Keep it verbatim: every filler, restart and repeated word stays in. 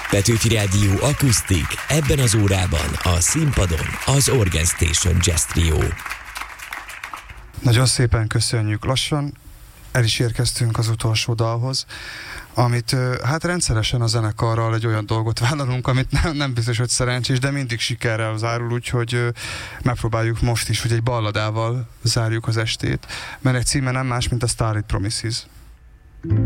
Petőfi Rádió akusztik, ebben az órában a színpadon az Organ Station Jazz Trio. Nagyon szépen köszönjük. Lassan el is érkeztünk az utolsó dalhoz, amit hát rendszeresen a zenekarral egy olyan dolgot vállalunk, amit nem, nem biztos, hogy szerencsés, de mindig sikerrel zárul, úgyhogy megpróbáljuk most is, hogy egy balladával zárjuk az estét, mert egy címe nem más, mint a Starlit Promises.